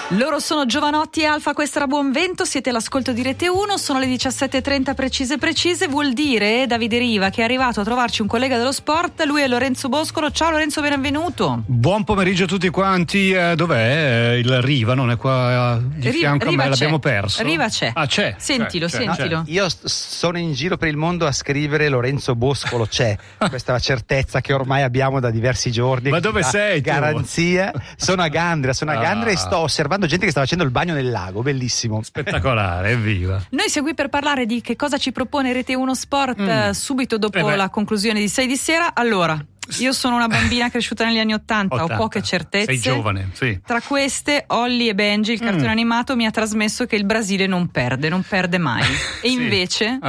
Loro sono Giovanotti e Alfa, questa era Buon Vento, siete all'ascolto di Rete 1, sono le 17.30 precise, vuol dire, Davide Riva, che è arrivato a trovarci un collega dello sport, lui è Lorenzo Boscolo. Ciao Lorenzo, benvenuto. Buon pomeriggio a tutti quanti. Dov'è il Riva? Non è qua di fianco a me, c'è. L'abbiamo perso. Riva c'è. Ah, c'è. Sentilo. No, io sono in giro per il mondo a scrivere Lorenzo Boscolo c'è. Questa è la certezza che ormai abbiamo da diversi giorni. Ma dove sei tu? Garanzia. Sono a Gandria e sto osservando gente che sta facendo il bagno nel lago, bellissimo. Spettacolare, evviva. Noi siamo qui per parlare di che cosa ci propone Rete 1 Sport subito dopo la conclusione di 6 di sera. Allora, io sono una bambina cresciuta negli anni 80, ho poche certezze. Sei giovane, sì. Tra queste, Holly e Benji, il cartone animato, mi ha trasmesso che il Brasile non perde mai. E invece?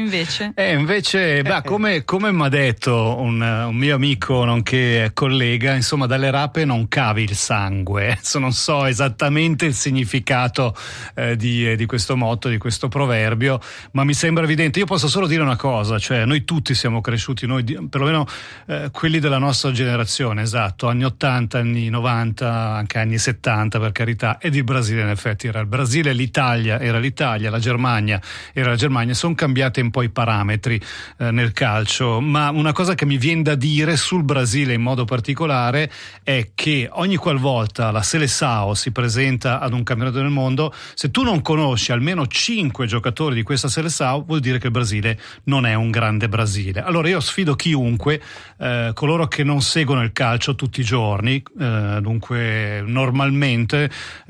Come mi ha detto un mio amico, nonché collega, insomma, dalle rape non cavi il sangue. Adesso non so esattamente il significato di questo motto, di questo proverbio, ma mi sembra evidente. Io posso solo dire una cosa, cioè noi tutti siamo cresciuti, noi perlomeno quelli della nostra generazione, esatto, anni 80, anni 90, anche anni 70 per carità, ed il Brasile in effetti era il Brasile, l'Italia era l'Italia, la Germania era la Germania. Sono cambiati un po' i parametri nel calcio, ma una cosa che mi viene da dire sul Brasile in modo particolare è che ogni qualvolta la Seleção si presenta ad un campionato del mondo, se tu non conosci almeno 5 giocatori di questa Seleção, vuol dire che il Brasile non è un grande Brasile. Allora io sfido chiunque, coloro che non seguono il calcio tutti i giorni, dunque normalmente,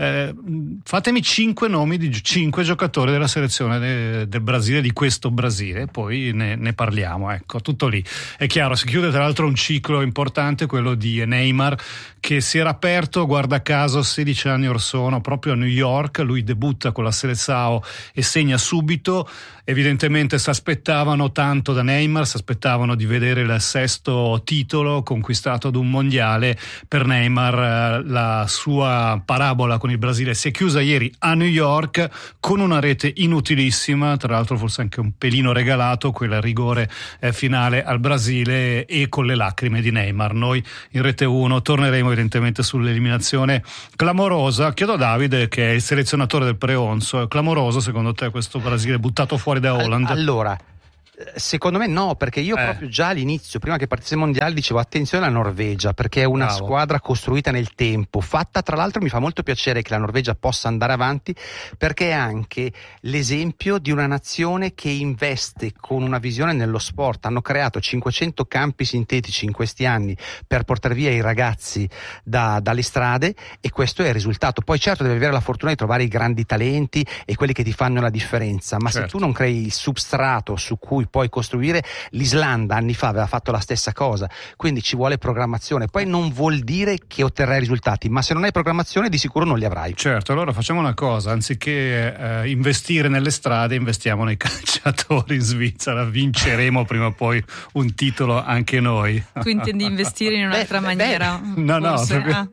fatemi 5 nomi di 5 giocatori della selezione del Brasile, di questo Brasile, poi ne parliamo, ecco, tutto lì. È chiaro, si chiude tra l'altro un ciclo importante, quello di Neymar, che si era aperto, guarda caso, 16 anni or sono, proprio a New York. Lui debutta con la Seleção e segna subito. Evidentemente si aspettavano tanto da Neymar, si aspettavano di vedere il 6º titolo conquistato ad un mondiale. Per Neymar la sua parabola con il Brasile si è chiusa ieri a New York con una rete inutilissima, tra l'altro forse anche un pelino regalato, quel rigore finale al Brasile, e con le lacrime di Neymar. Noi in Rete 1 torneremo evidentemente sull'eliminazione clamorosa. Chiedo a Davide, che è il selezionatore del Preonzo, è clamoroso secondo te questo Brasile buttato fuori da Holland? Allora, secondo me no, perché io proprio già all'inizio, prima che partisse il mondiale, dicevo attenzione alla Norvegia, perché è una squadra costruita nel tempo, fatta, tra l'altro mi fa molto piacere che la Norvegia possa andare avanti, perché è anche l'esempio di una nazione che investe con una visione nello sport. Hanno creato 500 campi sintetici in questi anni per portare via i ragazzi dalle strade, e questo è il risultato. Poi certo devi avere la fortuna di trovare i grandi talenti e quelli che ti fanno la differenza, ma se tu non crei il substrato su cui poi costruire, l'Islanda anni fa aveva fatto la stessa cosa, quindi ci vuole programmazione. Poi non vuol dire che otterrai risultati, ma se non hai programmazione di sicuro non li avrai. Certo, allora facciamo una cosa, anziché investire nelle strade, investiamo nei calciatori in Svizzera, vinceremo prima o poi un titolo anche noi. Tu intendi investire in un'altra maniera? No,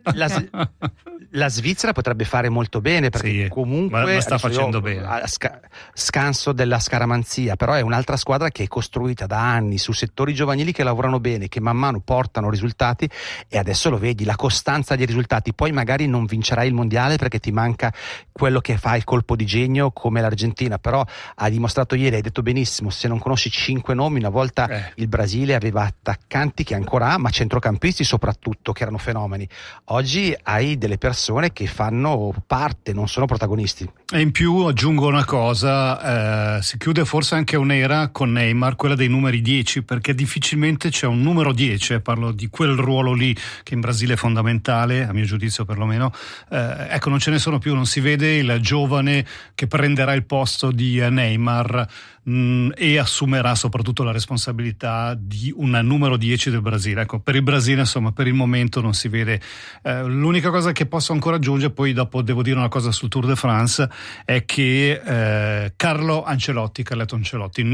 la Svizzera potrebbe fare molto bene, perché comunque ma sta facendo bene. Scanso della scaramanzia, però è un'altra squadra che è costruita da anni su settori giovanili che lavorano bene, che man mano portano risultati, e adesso lo vedi, la costanza dei risultati. Poi magari non vincerai il mondiale perché ti manca quello che fa il colpo di genio come l'Argentina, però ha dimostrato ieri, hai detto benissimo, se non conosci 5 nomi, una volta il Brasile aveva attaccanti che ancora ha, ma centrocampisti soprattutto che erano fenomeni. Oggi hai delle persone che fanno parte, non sono protagonisti. E in più aggiungo una cosa, si chiude forse anche un'era con Neymar, quella dei numeri 10, perché difficilmente c'è un numero 10, parlo di quel ruolo lì che in Brasile è fondamentale, a mio giudizio perlomeno. Ecco, non ce ne sono più, non si vede il giovane che prenderà il posto di Neymar e assumerà soprattutto la responsabilità di un numero 10 del Brasile. Ecco, per il Brasile insomma per il momento non si vede. L'unica cosa che posso ancora aggiungere, poi dopo devo dire una cosa sul Tour de France, è che Carletto Ancelotti non si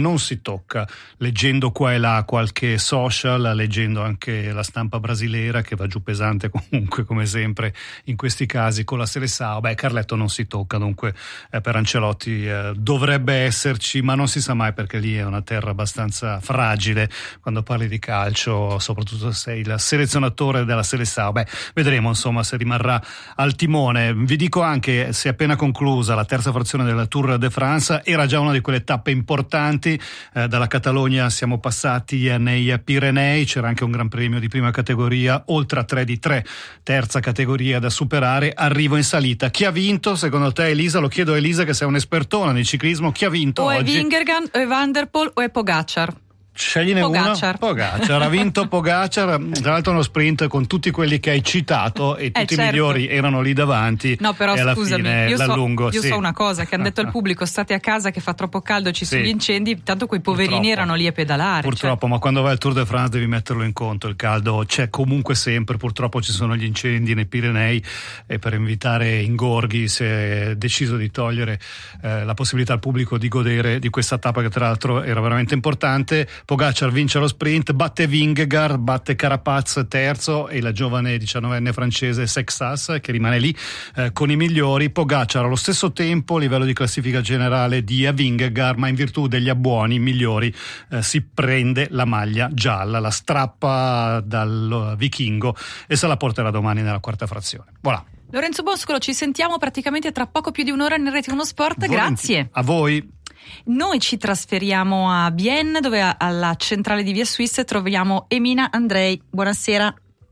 tocca, leggendo qua e là qualche social, leggendo anche la stampa brasilera che va giù pesante comunque come sempre in questi casi con la Seleção. Carletto non si tocca, dunque per Ancelotti dovrebbe esserci, ma non si sa mai perché lì è una terra abbastanza fragile quando parli di calcio, soprattutto se sei il selezionatore della Seleção. Vedremo insomma se rimarrà al timone. Vi dico anche, si è appena conclusa la terza frazione del Tour de France, era già una di quelle tappe importanti, dalla Catalogna siamo passati nei Pirenei, c'era anche un gran premio di prima categoria, oltre a 3 di 3, terza categoria da superare, arrivo in salita. Chi ha vinto secondo te, Elisa? Lo chiedo a Elisa che sei un'espertona di ciclismo, chi ha vinto o oggi? O è Vingegaard, o è Van der Poel, o è Pogacar. Scegliene Pogacar. Ha vinto Pogacar, tra l'altro uno sprint con tutti quelli che hai citato e tutti i migliori erano lì davanti. No, però e alla scusami, fine io sì. so una cosa, che hanno detto al pubblico: state a casa che fa troppo caldo, ci sono gli incendi, tanto quei poverini purtroppo erano lì a pedalare. Purtroppo, ma quando vai al Tour de France devi metterlo in conto, il caldo c'è comunque sempre, purtroppo ci sono gli incendi nei Pirenei e per evitare ingorghi si è deciso di togliere la possibilità al pubblico di godere di questa tappa che tra l'altro era veramente importante. Pogacar vince lo sprint, batte Vingegaard, batte Carapaz terzo e la giovane 19enne francese Sexas che rimane lì con i migliori. Pogacar allo stesso tempo a livello di classifica generale di Vingegaard, ma in virtù degli abbuoni migliori si prende la maglia gialla, la strappa dal vichingo e se la porterà domani nella quarta frazione. Voilà. Lorenzo Boscolo, ci sentiamo praticamente tra poco più di un'ora in Rete 1 Sport. Grazie. A voi. Noi ci trasferiamo a Bienne, dove alla centrale di Via Suisse troviamo Emina Andrei. Buonasera.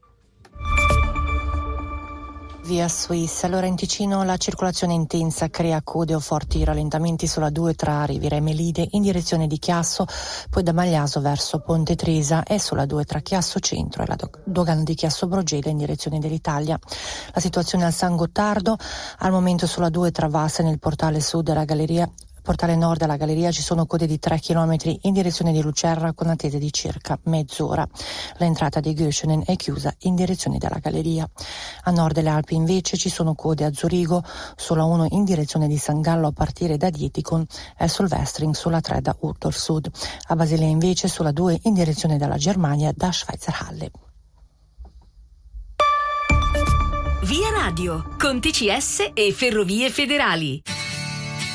Via Suisse. Allora in Ticino la circolazione intensa crea code o forti rallentamenti sulla 2 tra Riviera e Melide in direzione di Chiasso, poi da Magliaso verso Ponte Tresa e sulla 2 tra Chiasso Centro e la dogana di Chiasso Brogela in direzione dell'Italia. La situazione al San Gottardo, al momento sulla 2 tra Vassa nel portale sud della galleria. Portale nord della galleria ci sono code di 3 km in direzione di Lucerra con attese di circa mezz'ora. L'entrata di Göschenen è chiusa in direzione della galleria. A nord delle Alpi invece ci sono code a Zurigo, sulla 1 in direzione di San Gallo a partire da Dietikon e sul Westring sulla 3 da Uttor Sud. A Basilea invece sulla 2 in direzione della Germania da Schweizerhalle. Via Radio con TCS e Ferrovie Federali.